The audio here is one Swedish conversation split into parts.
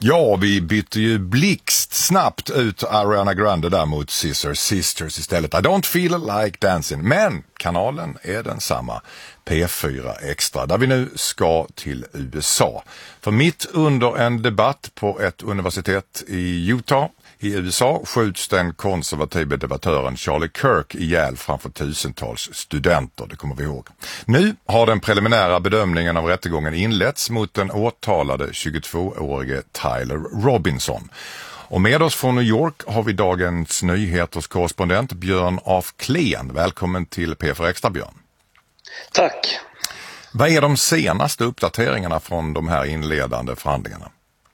Ja, vi bytte ju blixtsnabbt ut Ariana Grande där mot Sisters istället. I don't feel like dancing. Men kanalen är densamma. P4 Extra, där vi nu ska till USA. För mitt under en debatt på ett universitet i Utah i USA skjuts den konservativa debattören Charlie Kirk ihjäl framför tusentals studenter, det kommer vi ihåg. Nu har den preliminära bedömningen av rättegången inletts mot den åtalade 22-årige Tyler Robinson. Och med oss från New York har vi Dagens Nyheters korrespondent Björn af Kleen. Välkommen till P4 Extra, Björn. Tack. Vad är de senaste uppdateringarna från de här inledande förhandlingarna?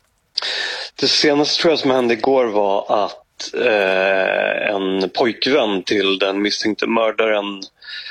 Det senaste tror jag som hände igår var att en pojkvän till den misstänkte mördaren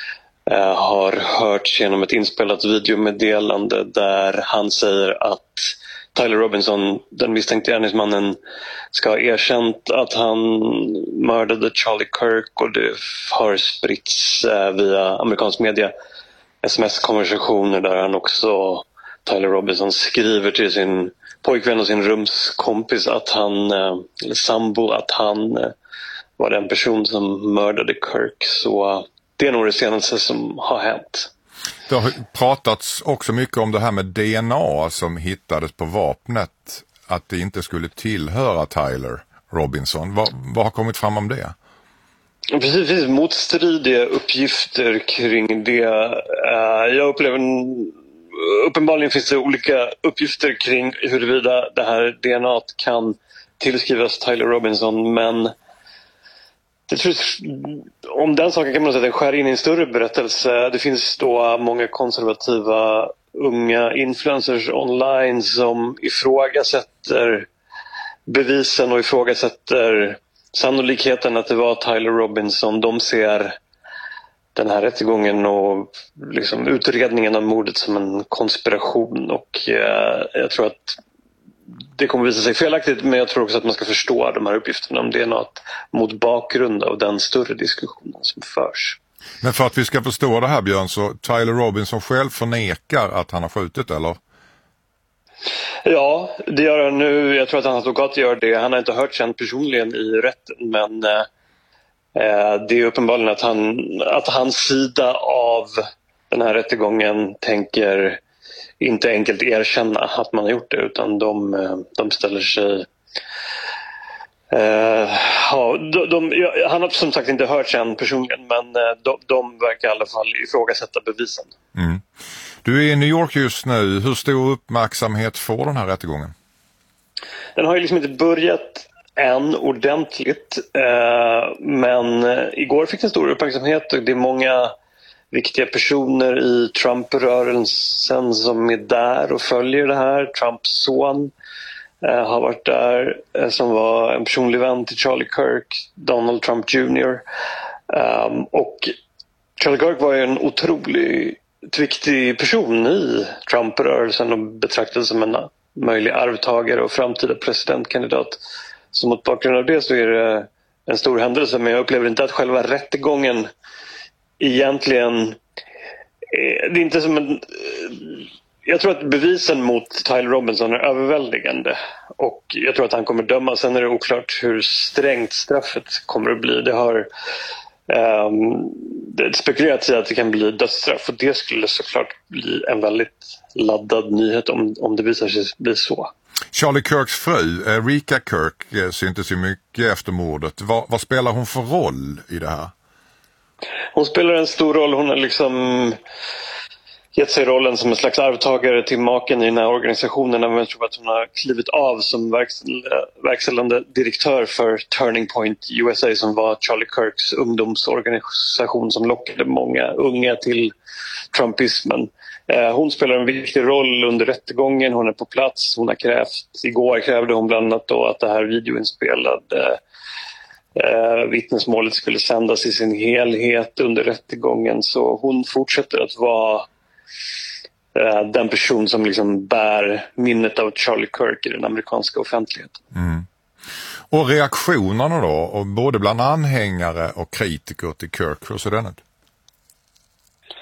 har hörts genom ett inspelat videomeddelande där han säger att Tyler Robinson, den misstänkte gärningsmannen, ska ha erkänt att han mördade Charlie Kirk, och det har spritts via amerikansk media sms-konversationer där han också, Tyler Robinson, skriver till sin pojkvän och sin rumskompis att han, eller sambo, att han var den person som mördade Kirk. Så det är nog det senaste som har hänt. Det har pratats också mycket om det här med DNA som hittades på vapnet, att det inte skulle tillhöra Tyler Robinson. Vad har kommit fram om det? Precis, motstridiga uppgifter kring det. Jag upplever uppenbarligen finns det olika uppgifter kring huruvida det här DNA kan tillskrivas Tyler Robinson, men det tror jag, om den saken kan man säga att den skär in i en större berättelse. Det finns då många konservativa unga influencers online som ifrågasätter bevisen och ifrågasätter sannolikheten att det var Tyler Robinson. De ser den här rättegången och liksom utredningen av mordet som en konspiration, och jag tror att det kommer visa sig felaktigt, men jag tror också att man ska förstå de här uppgifterna om DNA mot bakgrund av den större diskussionen som förs. Men för att vi ska förstå det här, Björn, så Tyler Robinson själv förnekar att han har skjutit, eller? Ja, det gör han nu. Jag tror att hans advokat gör det. Han har inte hört sen personligen i rätten, men det är uppenbarligen att hans sida av den här rättegången tänker inte enkelt erkänna att man har gjort det, utan de ställer sig... han har som sagt inte hört sen personligen, men de verkar i alla fall ifrågasätta bevisen. Mm. Du är i New York just nu. Hur stor uppmärksamhet får den här rättegången? Den har ju liksom inte börjat än ordentligt, men igår fick den stor uppmärksamhet, och det är många viktiga personer i Trump-rörelsen som är där och följer det här. Trumps son har varit där, som var en personlig vän till Charlie Kirk, Donald Trump Jr. Och Charlie Kirk var ju en otroligt viktig person i Trump-rörelsen och betraktades som en möjlig arvtagare och framtida presidentkandidat. Så mot bakgrund av det så är det en stor händelse, men jag upplever inte att själva rättegången egentligen, det är inte som en... Jag tror att bevisen mot Tyler Robinson är överväldigande, och jag tror att han kommer döma. Sen är det oklart hur strängt straffet kommer att bli. Det har spekulerats i att det kan bli dödsstraff, och det skulle såklart bli en väldigt laddad nyhet om det visar sig bli så. Charlie Kirks fru, Rika Kirk, syntes ju mycket efter mordet. Vad spelar hon för roll i det här? Hon spelar en stor roll. Hon har liksom gett sig rollen som en slags arvtagare till maken i den här organisationen. Men jag tror att hon har klivit av som verkställande direktör för Turning Point USA, som var Charlie Kirks ungdomsorganisation som lockade många unga till trumpismen. Hon spelar en viktig roll under rättegången. Hon är på plats. Hon har igår krävde hon bland annat då att det här videoinspelade vittnesmålet skulle sändas i sin helhet under rättegången. Så hon fortsätter att vara den person som liksom bär minnet av Charlie Kirk i den amerikanska offentligheten. Mm. Och reaktionerna då, och både bland anhängare och kritiker till Kirk, hur ser den ut?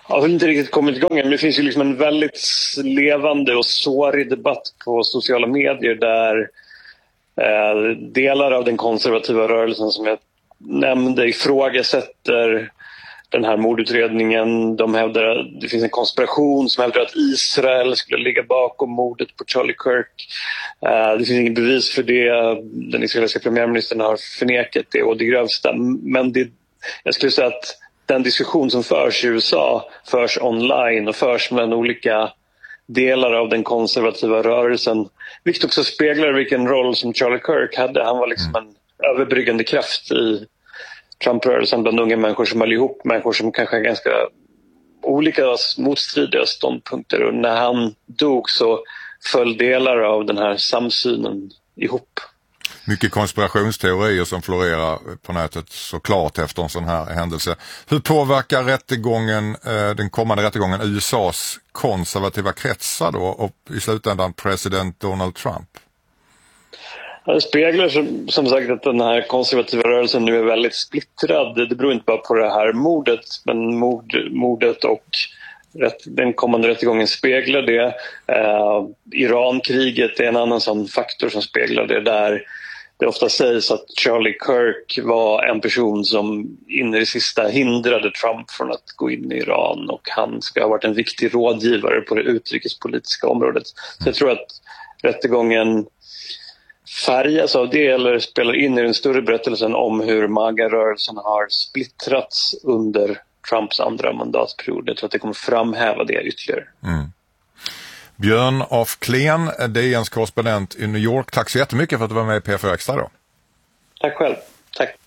Jag har inte riktigt kommit igång men det finns ju liksom en väldigt levande och sårig debatt på sociala medier där delar av den konservativa rörelsen som jag nämnde ifrågasätter den här mordutredningen. De hävdar att det finns en konspiration som hävdar att Israel skulle ligga bakom mordet på Charlie Kirk. Det finns inget bevis för det. Den israeliska premiärministern har förnekat det och det grövsta. Men jag skulle säga att den diskussion som förs i USA förs online och förs mellan olika delar av den konservativa rörelsen. Vilket också speglar vilken roll som Charlie Kirk hade. Han var liksom en överbryggande kraft i Trump-rörelsen bland unga människor som höll ihop. Människor som kanske har ganska olika motstridiga ståndpunkter. Och när han dog så föll delar av den här samsynen ihop. Mycket konspirationsteorier som florerar på nätet såklart efter en sån här händelse. Hur påverkar den kommande rättegången USAs konservativa kretsar då och i slutändan president Donald Trump? Det speglar som sagt att den här konservativa rörelsen nu är väldigt splittrad. Det beror inte bara på det här mordet, men mordet och den kommande rättegången speglar det. Irankriget är en annan sån faktor som speglar det, där det ofta sägs att Charlie Kirk var en person som in i det sista hindrade Trump från att gå in i Iran och han ska ha varit en viktig rådgivare på det utrikespolitiska området. Så jag tror att rättegången färgas av det eller spelar in i den större berättelsen om hur MAGA-rörelsen har splittrats under Trumps andra mandatperiod. Jag tror att det kommer framhäva det ytterligare. Björn af Kleen, DNs korrespondent i New York. Tack så jättemycket för att du var med i P4 Extra då. Tack själv. Tack.